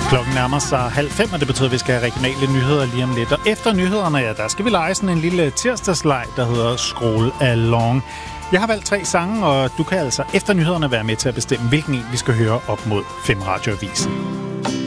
Klokken nærmer sig 4:30, og det betyder, at vi skal have regionale nyheder lige om lidt. Og efter nyhederne, ja, der skal vi lege sådan en lille tirsdagsleg, der hedder Scroll Along. Jeg har valgt 3 sange, og du kan altså efter nyhederne være med til at bestemme, hvilken en vi skal høre op mod 5 radioavisen.